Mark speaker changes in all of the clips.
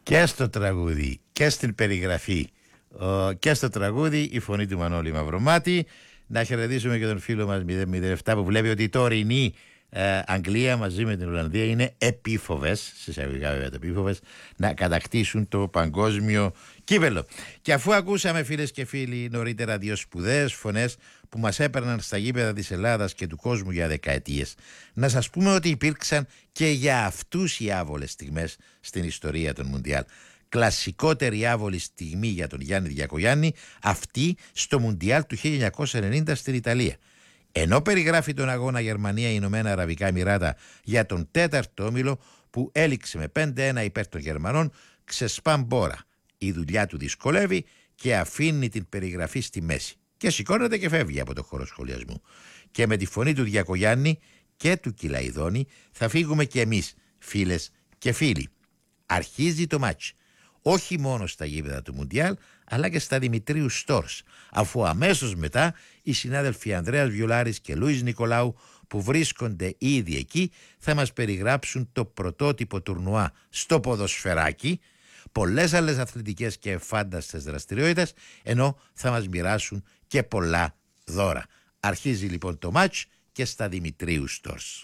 Speaker 1: Και στο τραγούδι και στην περιγραφή και στο τραγούδι η φωνή του Μανώλη Μαυρομάτη. Να χαιρετήσουμε και τον φίλο μας 007 που βλέπει ότι η τωρινή Αγγλία μαζί με την Ολλανδία είναι επίφοβες, σε εισαγωγικά βέβαια το επίφοβες, να κατακτήσουν το παγκόσμιο κύπελλο. Και αφού ακούσαμε, φίλες και φίλοι, νωρίτερα δύο σπουδαίες φωνές που μας έπαιρναν στα γήπεδα της Ελλάδας και του κόσμου για δεκαετίες, να σας πούμε ότι υπήρξαν και για αυτούς οι άβολες στιγμές στην ιστορία των Μουντιάλ. Κλασικότερη άβολη στιγμή για τον Γιάννη Διακογιάννη, αυτή στο Μουντιάλ του 1990 στην Ιταλία. Ενώ περιγράφει τον αγώνα Γερμανία-Ηνωμένα Αραβικά Εμιράτα για τον τέταρτο όμιλο που έληξε με 5-1 υπέρ των Γερμανών, ξεσπά μπόρα. Η δουλειά του δυσκολεύει και αφήνει την περιγραφή στη μέση. Και σηκώνεται και φεύγει από το χώρο σχολιασμού. Και με τη φωνή του Διακογιάννη και του Κυλαϊδόνη θα φύγουμε και εμείς, φίλες και φίλοι. Αρχίζει το μάτς. Όχι μόνο στα γήπεδα του Μουντιάλ, αλλά και στα Δημητρίου Στόρς, αφού αμέσως μετά οι συνάδελφοι Ανδρέας Βιολάρης και Λούις Νικολάου που βρίσκονται ήδη εκεί θα μας περιγράψουν το πρωτότυπο τουρνουά στο ποδοσφαιράκι, πολλές άλλες αθλητικές και φάνταστες δραστηριότητες, ενώ θα μας μοιράσουν και πολλά δώρα. Αρχίζει λοιπόν το μάτς και στα Δημητρίου Στόρς.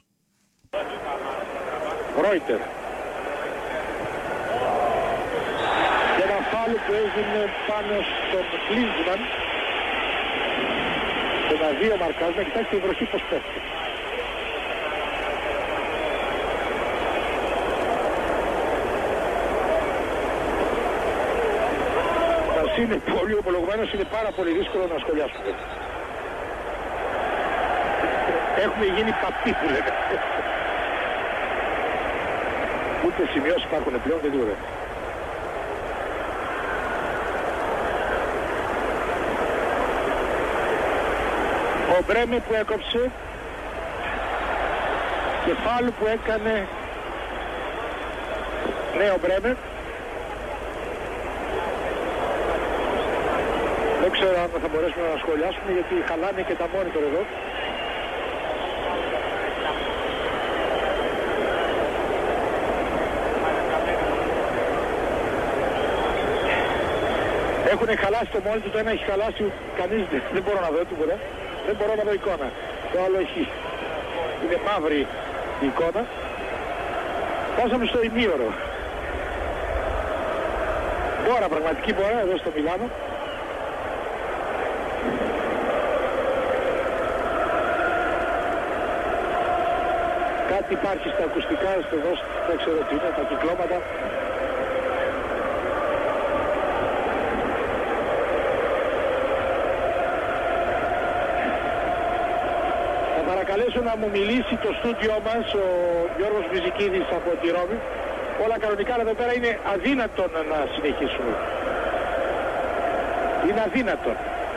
Speaker 2: Ρόιτερ. Που έγινε πάνω στον Κλίνσμαν και τα δύο μαρκάζουν. Κοιτάξτε η βροχή πως πέφτει. Μας είναι πολύ ομολογουμένος, είναι πάρα πολύ δύσκολο να σχολιάσουμε. Έχουμε γίνει παπί που λέμε. Ούτε σημειώσεις υπάρχουν πλέον, δεν δure. Ο Μπρέμε που έκοψε και φάουλ που έκανε, ναι, ο Μπρέμε. Δεν ξέρω αν θα μπορέσουμε να σχολιάσουμε γιατί χαλάνε και τα monitor εδώ. Έχουν χαλάσει το monitor, το ένα έχει χαλάσει, κανείς δεν μπορώ να δω τίποτα. Δεν μπορώ να δω εικόνα. Το άλλο έχει. Είναι μαύρη η εικόνα. Φτάσαμε στο ημίωρο. Μπόρα, πραγματική μπόρα εδώ στο Μιλάνο. Κάτι υπάρχει στα ακουστικά, εδώ δεν ξέρω τι είναι, τα κυκλώματα. Καλέσω να μου μιλήσει το στούντιό μας ο Γιώργος Βυζικίδης από τη Ρώμη. Όλα κανονικά, αλλά εδώ πέρα είναι αδύνατον να συνεχίσουμε. Είναι αδύνατον.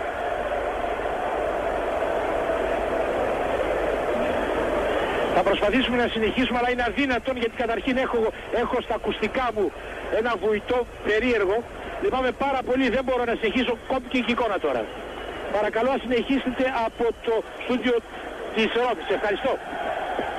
Speaker 2: Θα προσπαθήσουμε να συνεχίσουμε, αλλά είναι αδύνατον γιατί καταρχήν έχω στα ακουστικά μου ένα βουητό περίεργο. Λυπάμαι πάρα πολύ, δεν μπορώ να συνεχίσω, κόπηκε η εικόνα τώρα. Παρακαλώ να συνεχίσετε από το στούντιο της Ρώμης. Ευχαριστώ.